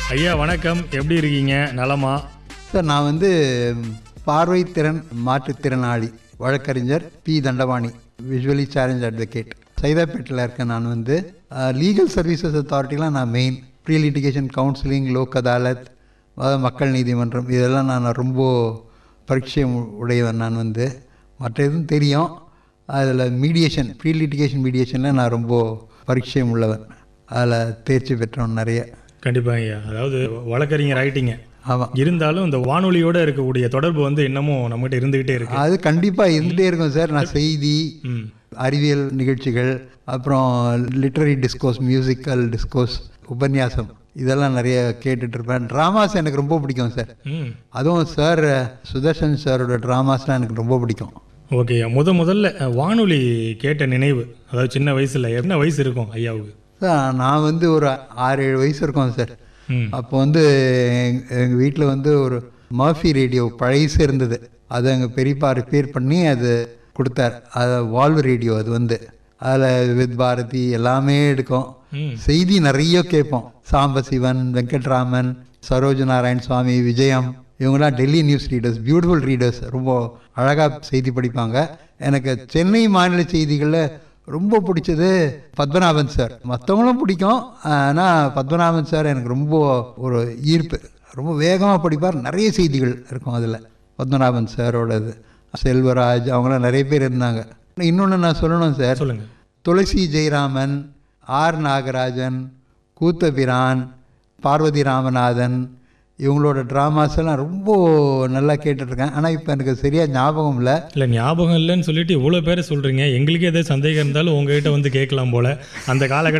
ஐயா வணக்கம், எப்படி இருக்கீங்க? நலமா? சார், நான் வந்து பார்வைத்திறன் மாற்றுத்திறனாளி வழக்கறிஞர் B Dandapani, visually challenge advocate. சைதாப்பேட்டில் இருக்கேன். நான் வந்து லீகல் சர்வீசஸ் அத்தாரிட்டிலாம் நான் main pre litigation counselling, Lok Adalat, மக்கள் நீதிமன்றம், இதெல்லாம் நான் ரொம்ப பரிச்சயம் உடையவன். நான் வந்து மற்ற எதுவும் தெரியும், அதில் மீடியேஷன், ப்ரீ லிட்டிகேஷன் மீடியேஷனில் நான் ரொம்ப பரிச்சயம் உள்ளவன். அதில் தேர்ச்சி பெற்றவன் நிறைய. கண்டிப்பாக ஐயா. அதாவது வழக்கறிஞர் ஆகிட்டீங்க, ஆமாம். இருந்தாலும் இந்த வானொலியோடு இருக்கக்கூடிய தொடர்பு வந்து இன்னமும் நம்மகிட்ட இருந்துக்கிட்டே இருக்கு. அது கண்டிப்பாக இருந்துகிட்டே இருக்கும் சார். நான் செய்தி, அறிவியல் நிகழ்ச்சிகள், அப்புறம் லிட்ரரி டிஸ்கோர்ஸ், மியூசிக்கல் டிஸ்கோர்ஸ், உபன்யாசம், இதெல்லாம் நிறைய கேட்டுட்ருப்பேன். ட்ராமாஸ் எனக்கு ரொம்ப பிடிக்கும் சார். அதுவும் சார் சுதர்ஷன் சாரோட ட்ராமாஸ்லாம் எனக்கு ரொம்ப பிடிக்கும். ஓகே, முதல்ல வானொலி கேட்ட நினைவு, அதாவது சின்ன வயசில் என்ன வயசு இருக்கும் ஐயாவுக்கு? சார், நான் வந்து ஒரு 6-7 வயசு இருக்கும் சார். அப்போ வந்து எங்கள் வீட்டில் வந்து ஒரு மர்ஃபி ரேடியோ பழைசு இருந்தது. அதை எங்கள் பெரியப்பா ரிப்பேர் பண்ணி அது கொடுத்தார். அது வால்வு ரேடியோ. அது வந்து அதில் வித் பாரதி எல்லாமே எடுக்கும். செய்தி நிறைய கேட்போம். சாம்பசிவன், வெங்கட்ராமன், சரோஜ நாராயண் சுவாமி, விஜயம், இவங்களாம் Delhi news readers, beautiful readers, ரொம்ப அழகாக செய்தி படிப்பாங்க. எனக்கு சென்னை மாநில செய்திகளில் ரொம்ப பிடிச்சது பத்மநாபன் சார். மற்றவங்களும் பிடிக்கும், ஆனால் பத்மநாபன் சார் எனக்கு ரொம்ப ஒரு ஈர்ப்பு. ரொம்ப வேகமாக படிப்பார், நிறைய செய்திகள் இருக்கும் அதில். பத்மநாபன் சாரோடது, செல்வராஜ், அவங்களாம் நிறைய பேர் இருந்தாங்க. இன்னொன்று நான் சொல்லணும் சார். சொல்லுங்கள். துளசி ஜெயராமன், ஆர் நாகராஜன், கூத்தபிரான், பார்வதி ராமநாதன், இவங்களோட ட்ராமாஸ் எல்லாம் ரொம்ப நல்லா கேட்டுட்ருக்கேன். ஆனால் இப்போ எனக்கு சரியாக ஞாபகம் இல்லை. ஞாபகம் இல்லைன்னு சொல்லிட்டு இவ்வளோ பேரை சொல்கிறீங்க. எங்களுக்கே எதாவது சந்தேகம் இருந்தாலும் உங்ககிட்ட வந்து கேட்கலாம் போல். அந்த காலகட்டம்